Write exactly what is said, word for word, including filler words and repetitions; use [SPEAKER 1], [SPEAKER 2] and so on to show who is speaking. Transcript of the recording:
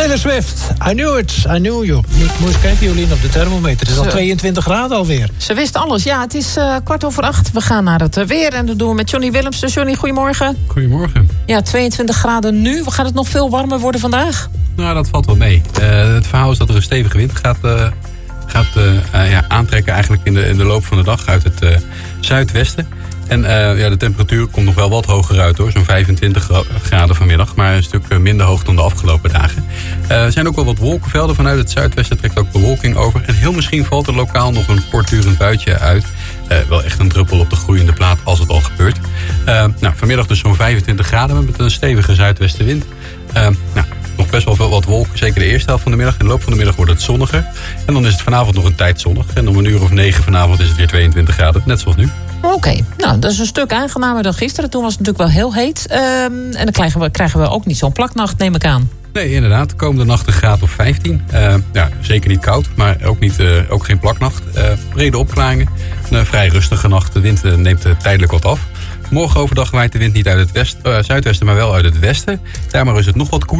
[SPEAKER 1] Taylor Swift, I knew it, I knew you. Ik moest kijken, Jolien, op de thermometer. Het is al tweeëntwintig graden alweer.
[SPEAKER 2] Ze wist alles. Ja, het is uh, kwart over acht. We gaan naar het uh, weer en dat doen we met Johnny Willemsen. Johnny, goedemorgen.
[SPEAKER 3] Goedemorgen.
[SPEAKER 2] Ja, tweeëntwintig graden nu. Gaat het nog veel warmer worden vandaag?
[SPEAKER 3] Nou, dat valt wel mee. Uh, het verhaal is dat er een stevige wind gaat, uh, gaat uh, uh, ja, aantrekken eigenlijk in de, in de loop van de dag uit het uh, zuidwesten. En uh, ja, de temperatuur komt nog wel wat hoger uit hoor. Zo'n vijfentwintig graden vanmiddag. Maar een stuk minder hoog dan de afgelopen dagen. Uh, er zijn ook wel wat wolkenvelden. Vanuit het zuidwesten trekt ook bewolking over. En heel misschien valt er lokaal nog een kortdurend buitje uit. Uh, wel echt een druppel op de groeiende plaat als het al gebeurt. Uh, nou, vanmiddag dus zo'n vijfentwintig graden met een stevige zuidwestenwind. Uh, nou, nog best wel veel wat wolken. Zeker de eerste helft van de middag. In de loop van de middag wordt het zonniger. En dan is het vanavond nog een tijd zonnig. En om een uur of negen vanavond is het weer tweeëntwintig graden. Net zoals nu.
[SPEAKER 2] Oké, okay. Nou, dat is een stuk aangenamer dan gisteren. Toen was het natuurlijk wel heel heet. Um, en dan krijgen we, krijgen we ook niet zo'n plaknacht, neem ik aan.
[SPEAKER 3] Nee, inderdaad. De komende nacht een graad of vijftien. Uh, ja, zeker niet koud, maar ook, niet, uh, ook geen plaknacht. Uh, brede opklaringen. Een uh, vrij rustige nacht. De wind uh, neemt uh, tijdelijk wat af. Morgen overdag waait de wind niet uit het west, uh, zuidwesten, maar wel uit het westen. Daarmee is het nog wat koeler.